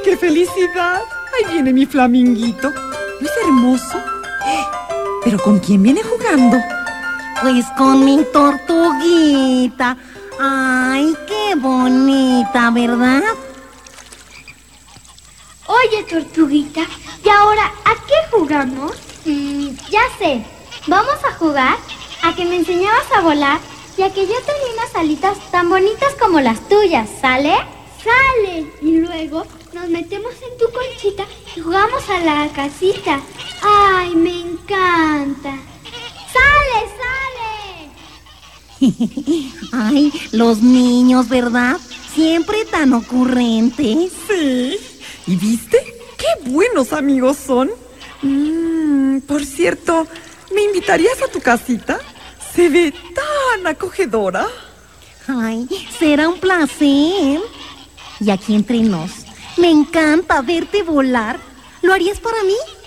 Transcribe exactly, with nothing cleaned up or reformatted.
¡Qué felicidad! Ahí viene mi flaminguito. ¿No es hermoso? ¿Pero con quién viene jugando? Pues con mi tortuguita. ¡Ay, qué bonita!, ¿verdad? Oye, tortuguita, ¿y ahora a qué jugamos? Mm, ya sé. Vamos a jugar a que me enseñabas a volar y a que yo te di unas alitas tan bonitas como las tuyas, ¿sale? ¡Sale! Y luego nos metemos en tu conchita y jugamos a la casita. ¡Ay, me encanta! ¡Sale, sale! Ay, los niños, ¿verdad? Siempre tan ocurrentes. Sí. ¿Y viste? ¡Qué buenos amigos son! Mm, por cierto, ¿me invitarías a tu casita? Se ve tan acogedora. Ay, será un placer. Y aquí entre nos, me encanta verte volar. ¿Lo harías para mí?